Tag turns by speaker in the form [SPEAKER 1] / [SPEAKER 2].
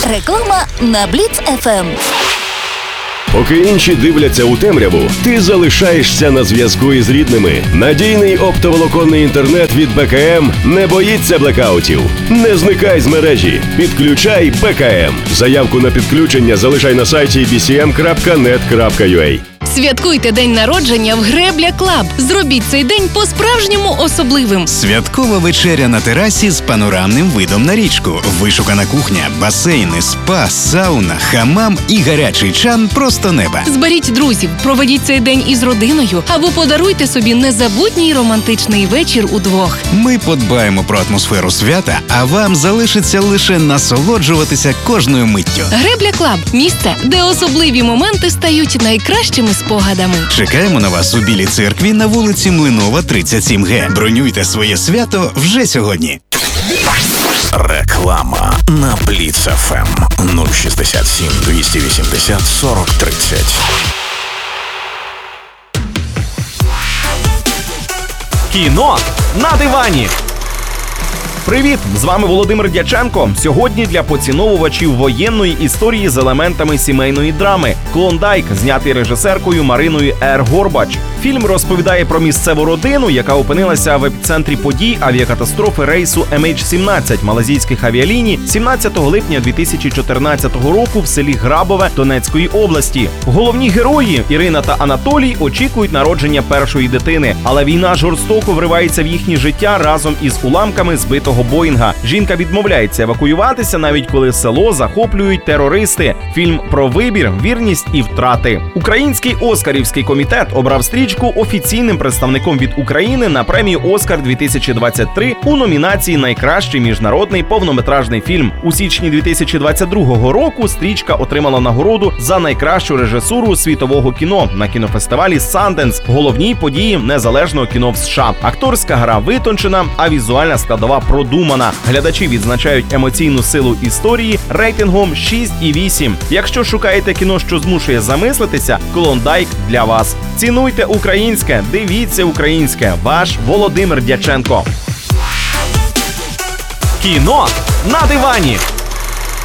[SPEAKER 1] Реклама на Бліц ФМ.
[SPEAKER 2] Поки інші дивляться у темряву, ти залишаєшся на зв'язку із рідними. Надійний оптоволоконний інтернет від БКМ не боїться блекаутів. Не зникай з мережі. Підключай БКМ. Заявку на підключення залишай на сайті bcm.net.ua.
[SPEAKER 3] Святкуйте день народження в Гребля Клаб. Зробіть цей день по-справжньому особливим.
[SPEAKER 4] Святкова вечеря на терасі з панорамним видом на річку. Вишукана кухня, басейни, спа, сауна, хамам і гарячий чан просто неба.
[SPEAKER 3] Зберіть друзів, проведіть цей день із родиною або подаруйте собі незабутній романтичний вечір удвох.
[SPEAKER 4] Ми подбаємо про атмосферу свята, а вам залишиться лише насолоджуватися кожною миттю.
[SPEAKER 3] Гребля Клаб – місце, де особливі моменти стають найкращими спогадами.
[SPEAKER 4] Чекаємо на вас у Білій церкві на вулиці Млинова, 37Г. Бронюйте своє свято вже сьогодні.
[SPEAKER 5] Реклама на Бліц ФМ 067 280 40 30.
[SPEAKER 6] Кіно на дивані. Привіт! З вами Володимир Дяченко. Сьогодні для поціновувачів воєнної історії з елементами сімейної драми «Клондайк», знятий режисеркою Мариною Р. Горбач. Фільм розповідає про місцеву родину, яка опинилася в епіцентрі подій авіакатастрофи рейсу MH17 малазійських авіаліній 17 липня 2014 року в селі Грабове Донецької області. Головні герої Ірина та Анатолій очікують народження першої дитини, але війна жорстоко вривається в їхнє життя разом із уламками збитого Боїнга. Жінка відмовляється евакуюватися, навіть коли село захоплюють терористи. Фільм про вибір, вірність і втрати. Український Оскарівський комітет обрав стрічку офіційним представником від України на премію «Оскар-2023» у номінації «Найкращий міжнародний повнометражний фільм». У січні 2022 року стрічка отримала нагороду за найкращу режисуру світового кіно на кінофестивалі «Санденс», головній події незалежного кіно в США. Акторська гра витончена, а візуальна складова продумана. Глядачі відзначають емоційну силу історії рейтингом 6,8. Якщо шукаєте кіно, що змушує замислитися, «Клондайк» для вас. Цінуйте українське, дивіться українське. Ваш Володимир Дяченко. Кіно на дивані.